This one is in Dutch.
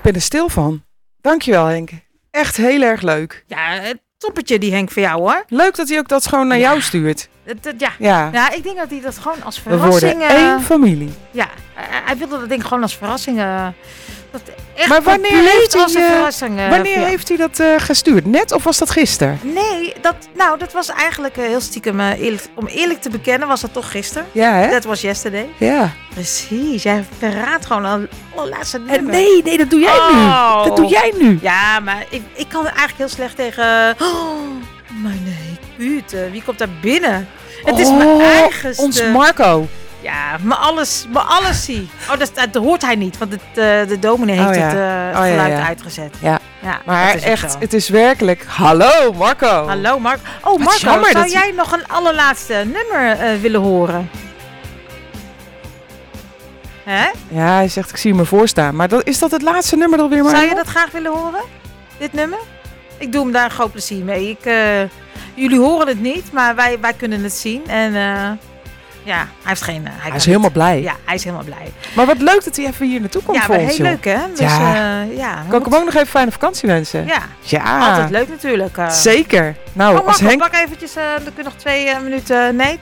ben er stil van. Dankjewel, Henk. Echt heel erg leuk. Ja, het toppertje die Henk voor jou, hoor. Leuk dat hij ook dat gewoon naar jou stuurt. Ja, ik denk dat hij dat gewoon als We verrassing... worden één familie. Ja, hij wilde dat ding gewoon als verrassing... Maar wanneer heeft hij dat gestuurd? Net of was dat gisteren? Nee, dat was eigenlijk heel stiekem... om eerlijk te bekennen was dat toch gisteren. Ja, hè? Dat was yesterday. Ja. Precies, jij verraadt gewoon al allerlaatste nummer. Nee, dat doe jij nu. Dat doe jij nu. Ja, maar ik kan eigenlijk heel slecht tegen... mijn buurt, wie komt daar binnen? Het is mijn eigenste... Ons Marco. Ja, mijn alles zie. Dat hoort hij niet, want de dominee heeft het geluid uitgezet. Ja, maar echt, zo. Het is werkelijk... Hallo Marco. Hallo Marco. Oh Marco, zou jij nog een allerlaatste nummer willen horen? Hè? Ja, hij zegt, ik zie me voorstaan. Maar is dat het laatste nummer alweer, Marco? Zou je dat graag willen horen? Dit nummer? Ik doe hem daar een groot plezier mee. Jullie horen het niet, maar wij kunnen het zien. En hij heeft geen... Hij is helemaal blij. Ja, hij is helemaal blij. Maar wat leuk dat hij even hier naartoe komt voor ons. Ja, heel leuk, hè? Dus, kan ik hem ook nog even fijne vakantie wensen? Ja. Altijd leuk natuurlijk. Zeker. Nou, Marco, Henk... pak eventjes, dan kun je nog 2 minuten... Nee,